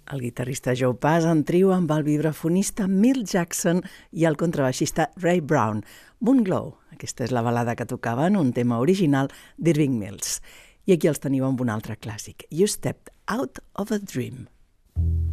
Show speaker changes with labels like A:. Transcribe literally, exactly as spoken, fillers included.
A: el guitarrista Joe Pass en trio amb el vibrafonista Milt Jackson i el contrabaixista Ray Brown. Moon Glow, aquesta és la balada que tocaven, un tema original d'Irving Mills. I aquí els teniu amb un altre clàssic, You Stepped Out of a Dream.